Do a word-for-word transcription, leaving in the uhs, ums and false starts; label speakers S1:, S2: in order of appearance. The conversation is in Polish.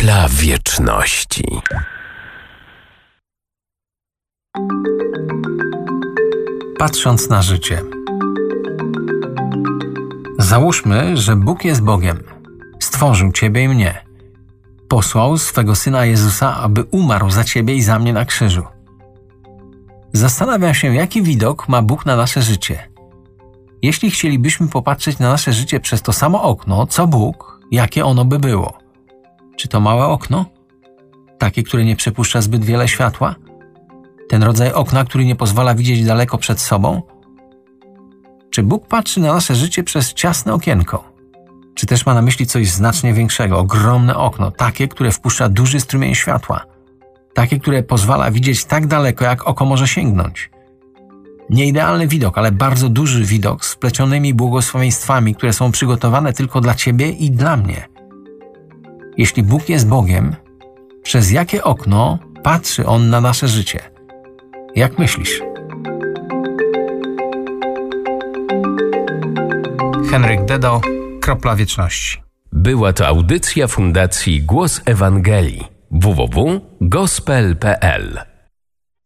S1: Kropla wieczności.
S2: Patrząc na życie. Załóżmy, że Bóg jest Bogiem. Stworzył Ciebie i mnie. Posłał swego Syna Jezusa, aby umarł za Ciebie i za mnie na krzyżu. Zastanawiam się, jaki widok ma Bóg na nasze życie. Jeśli chcielibyśmy popatrzeć na nasze życie przez to samo okno, co Bóg, jakie ono by było? Czy to małe okno? Takie, które nie przepuszcza zbyt wiele światła? Ten rodzaj okna, który nie pozwala widzieć daleko przed sobą? Czy Bóg patrzy na nasze życie przez ciasne okienko? Czy też ma na myśli coś znacznie większego, ogromne okno, takie, które wpuszcza duży strumień światła? Takie, które pozwala widzieć tak daleko, jak oko może sięgnąć? Nieidealny widok, ale bardzo duży widok z wplecionymi błogosławieństwami, które są przygotowane tylko dla Ciebie i dla mnie. Jeśli Bóg jest Bogiem, przez jakie okno patrzy On na nasze życie? Jak myślisz?
S3: Henryk Dedo, Kropla wieczności.
S1: Była to audycja Fundacji Głos Ewangelii. w w w kropka gospel kropka p l